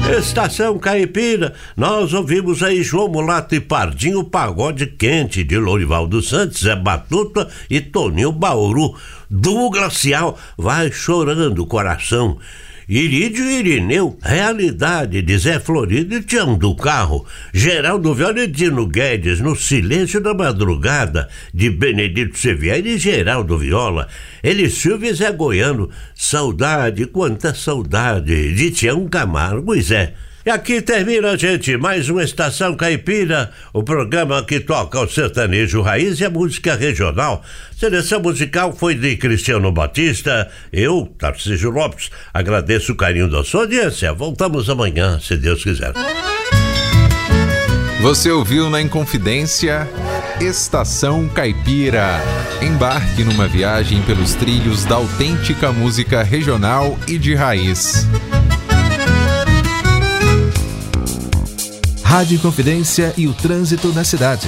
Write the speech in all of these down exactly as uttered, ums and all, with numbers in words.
Estação Caipira, nós ouvimos aí João Mulato e Pardinho, Pagode Quente, de Lorival dos Santos, Zé Batuta e Toninho Bauru. Do Glacial, Vai Chorando o Coração. Irídio e Irineu, Realidade, de Zé Florido e Tião do Carro. Geraldo Viola e Dino Guedes, No Silêncio da Madrugada, de Benedito Xavier e Geraldo Viola. Eli Silva e Zé Goiano, Saudade, Quanta Saudade, de Tião Camargo e Zé. E aqui termina, gente, mais uma Estação Caipira, o programa que toca o sertanejo raiz e a música regional. Seleção musical foi de Cristiano Batista. Eu, Tarcísio Lopes, agradeço o carinho da sua audiência. Voltamos amanhã, se Deus quiser. Você ouviu na Inconfidência Estação Caipira. Embarque numa viagem pelos trilhos da autêntica música regional e de raiz. Rádio Inconfidência e o trânsito na cidade.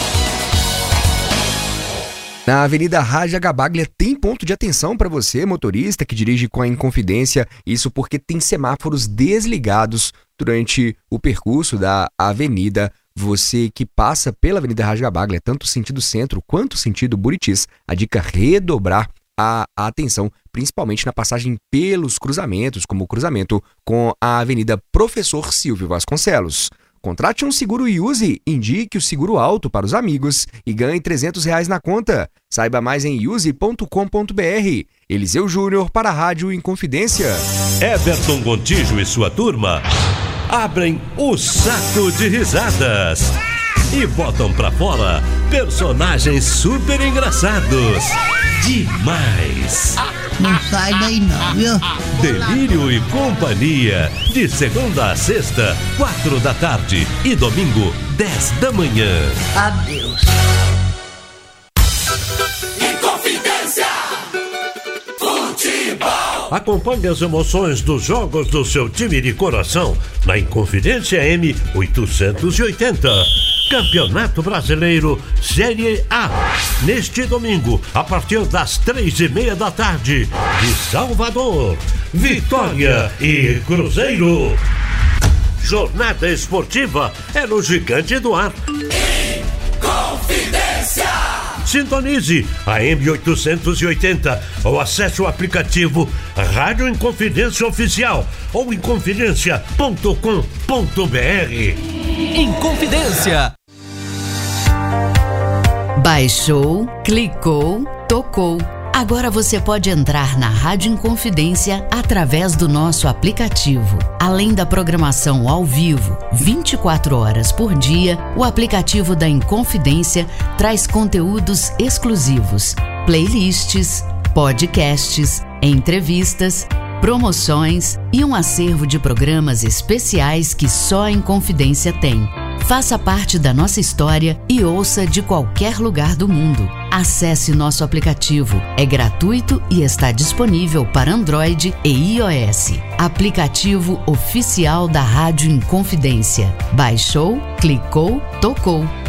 Na Avenida Rádio Agabaglia tem ponto de atenção para você, motorista que dirige com a Inconfidência. Isso porque tem semáforos desligados durante o percurso da avenida. Você que passa pela Avenida Rádio Agabaglia, tanto sentido centro quanto sentido Buritis, a dica é redobrar a atenção, principalmente na passagem pelos cruzamentos, como o cruzamento com a Avenida Professor Silvio Vasconcelos. Contrate um seguro e use, indique o seguro alto para os amigos e ganhe trezentos reais na conta. Saiba mais em use ponto com ponto br. Eliseu Júnior para a Rádio Inconfidência. Everton Gontijo e sua turma abrem o saco de risadas e botam pra fora personagens super engraçados. Demais! Não sai daí não, viu? Delírio e Companhia, de segunda a sexta, quatro da tarde e domingo, dez da manhã. Adeus. Inconfidência Futebol. Acompanhe as emoções dos jogos do seu time de coração na Inconfidência M oitocentos e oitenta. Campeonato Brasileiro Série A. Neste domingo, a partir das três e meia da tarde, de Salvador, Vitória e Cruzeiro. Jornada esportiva é no Gigante do Ar. Inconfidência. Sintonize a M oitocentos e oitenta ou acesse o aplicativo Rádio Inconfidência Oficial ou inconfidência ponto com ponto br. Inconfidência. Baixou, clicou, tocou. Agora você pode entrar na Rádio Inconfidência através do nosso aplicativo. Além da programação ao vivo, vinte e quatro horas por dia, o aplicativo da Inconfidência traz conteúdos exclusivos, playlists, podcasts, entrevistas, promoções e um acervo de programas especiais que só a Inconfidência tem. Faça parte da nossa história e ouça de qualquer lugar do mundo. Acesse nosso aplicativo. É gratuito e está disponível para Android e iOS. Aplicativo oficial da Rádio Inconfidência. Baixou, clicou, tocou.